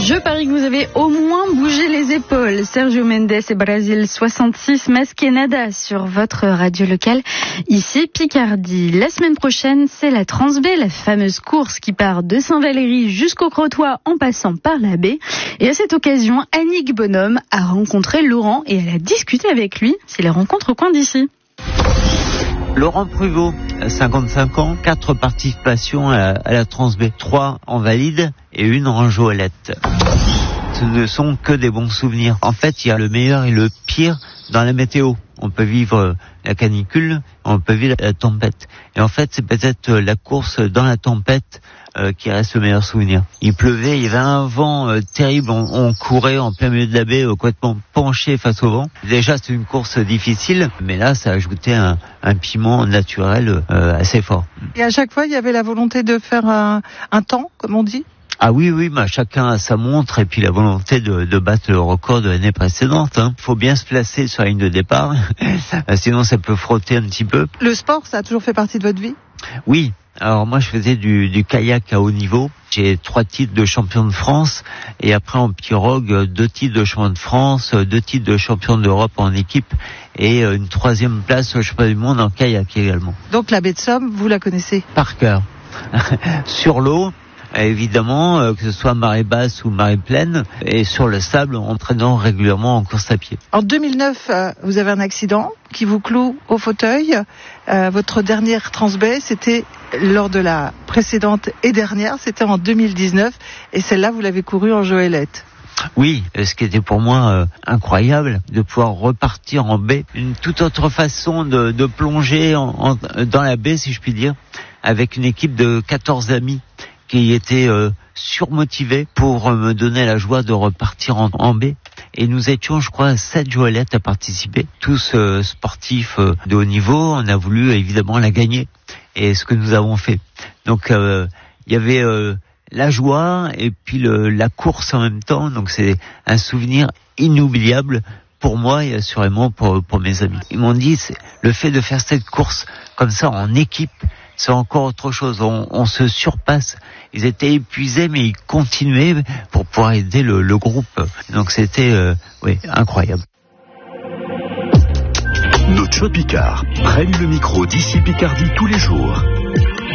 Je parie que vous avez au moins bougé les épaules. Sergio Mendes et Brasil 66, Masquenada sur votre radio locale, ici Picardie. La semaine prochaine, c'est la Transb, la fameuse course qui part de Saint-Valery jusqu'au Crotoy en passant par la baie. Et à cette occasion, Annick Bonhomme a rencontré Laurent et elle a discuté avec lui. C'est les rencontres au coin d'ici. Laurent Pruvot, 55 ans, 4 participations à la Transb, 3 en valide et 1 en joëlette. Ce ne sont que des bons souvenirs. En fait, il y a le meilleur et le pire dans la météo. On peut vivre la canicule, on peut vivre la tempête. Et en fait, c'est peut-être la course dans la tempête qui reste le meilleur souvenir. Il pleuvait, il y avait un vent terrible, on courait en plein milieu de la baie, complètement penché face au vent. Déjà, c'est une course difficile, mais là, ça a ajouté un piment naturel assez fort. Et à chaque fois, il y avait la volonté de faire un temps, comme on dit ? Ah oui, chacun a sa montre et puis la volonté de battre le record de l'année précédente. Il faut bien se placer sur la ligne de départ, sinon ça peut frotter un petit peu. Le sport, ça a toujours fait partie de votre vie ? Oui. Alors moi je faisais du kayak à haut niveau. J'ai 3 titres de champion de France et après en pirogue 2 titres de champion de France, 2 titres de champion d'Europe en équipe et une 3e place au championnat du monde en kayak également. Donc la baie de Somme, vous la connaissez ? Par cœur. Sur l'eau, évidemment, que ce soit marée basse ou marée pleine, et sur le sable, entraînant régulièrement en course à pied. En 2009, vous avez un accident qui vous cloue au fauteuil. Votre dernière Transb, c'était lors de la précédente et dernière, c'était en 2019, et celle-là, vous l'avez courue en joëlette. Oui, ce qui était pour moi incroyable, de pouvoir repartir en baie, une toute autre façon de plonger dans la baie, si je puis dire, avec une équipe de 14 amis qui étaient surmotivés pour me donner la joie de repartir en baie. Et nous étions, je crois, 7 joëlettes à participer, tous sportifs de haut niveau. On a voulu évidemment la gagner, et ce que nous avons fait. Donc il y avait la joie et puis la course en même temps. Donc c'est un souvenir inoubliable pour moi et assurément pour mes amis. Ils m'ont dit, le fait de faire cette course comme ça en équipe, c'est encore autre chose. On se surpasse. Ils étaient épuisés, mais ils continuaient pour pouvoir aider le groupe. Donc c'était incroyable. Nos Tchopicard prennent le micro d'ici Picardie tous les jours.